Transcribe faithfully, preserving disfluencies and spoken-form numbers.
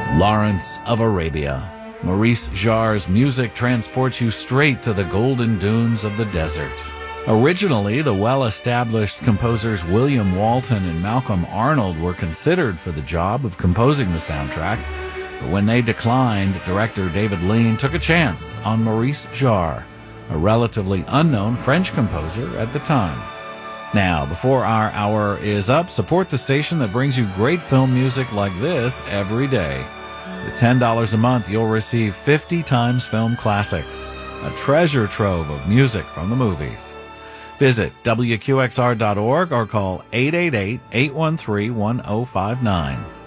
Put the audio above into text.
Lawrence of Arabia. Maurice Jarre's music transports you straight to the golden dunes of the desert. Originally, the well-established composers William Walton and Malcolm Arnold were considered for the job of composing the soundtrack, but when they declined, director David Lean took a chance on Maurice Jarre, a relatively unknown French composer at the time. Now, before our hour is up, support the station that brings you great film music like this every day. With ten dollars a month, you'll receive fifty times film classics, a treasure trove of music from the movies. Visit W Q X R dot org or call eight eight eight, eight one three, one zero five nine.